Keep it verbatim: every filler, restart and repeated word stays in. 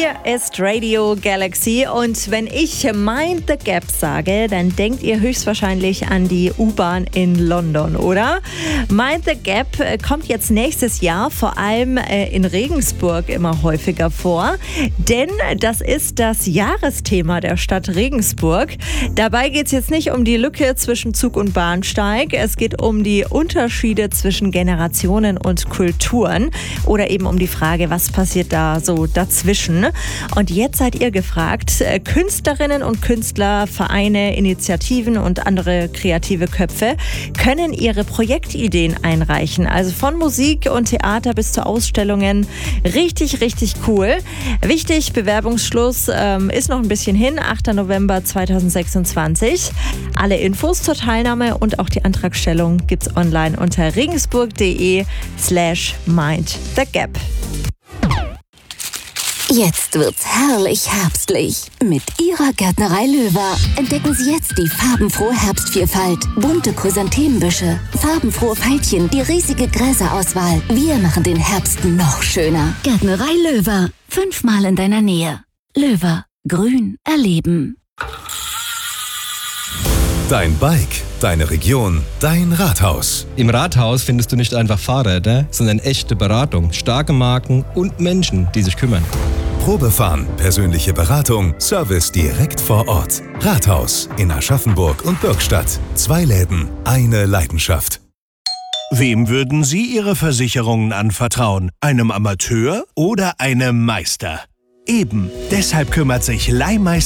Hier ist Radio Galaxy und wenn ich Mind the Gap sage, dann denkt ihr höchstwahrscheinlich an die U-Bahn in London, oder? Mind the Gap kommt jetzt nächstes Jahr vor allem in Regensburg immer häufiger vor, denn das ist das Jahresthema der Stadt Regensburg. Dabei geht es jetzt nicht um die Lücke zwischen Zug und Bahnsteig, es geht um die Unterschiede zwischen Generationen und Kulturen oder eben um die Frage, was passiert da so dazwischen. Und jetzt seid ihr gefragt, Künstlerinnen und Künstler, Vereine, Initiativen und andere kreative Köpfe können ihre Projektideen einreichen. Also von Musik und Theater bis zu Ausstellungen. Richtig, richtig cool. Wichtig, Bewerbungsschluss ähm, ist noch ein bisschen hin, achter November zweitausendsechsundzwanzig. Alle Infos zur Teilnahme und auch die Antragstellung gibt's online unter regensburg.de slash mind the gap. Jetzt wird's herrlich herbstlich. Mit Ihrer Gärtnerei Löwer entdecken Sie jetzt die farbenfrohe Herbstvielfalt. Bunte Chrysanthemenbüsche, farbenfrohe Veilchen, die riesige Gräserauswahl. Wir machen den Herbst noch schöner. Gärtnerei Löwer. Fünfmal in deiner Nähe. Löwer. Grün erleben. Dein Bike, deine Region, dein Rathaus. Im Rathaus findest du nicht einfach Fahrräder, sondern echte Beratung, starke Marken und Menschen, die sich kümmern. Probefahren, persönliche Beratung, Service direkt vor Ort. Rathaus in Aschaffenburg und Bürgstadt. Zwei Läden, eine Leidenschaft. Wem würden Sie Ihre Versicherungen anvertrauen? Einem Amateur oder einem Meister? Eben, deshalb kümmert sich Leihmeister